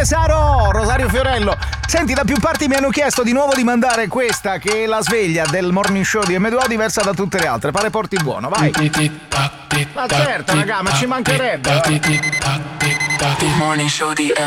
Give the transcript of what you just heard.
tesoro, Rosario Fiorello. Senti, da più parti mi hanno chiesto di nuovo di mandare questa, che è la sveglia del morning show di M2O, diversa da tutte le altre. Pare porti buono, vai. Ma certo, raga, ma ci mancherebbe. Morning show di